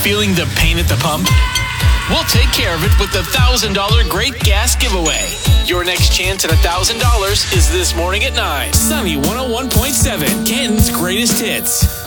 Feeling the pain at the pump? We'll take care of it with the $1,000 Great Gas Giveaway. Your next chance at $1,000 is this morning at 9. Sunny 101.7, Canton's greatest hits.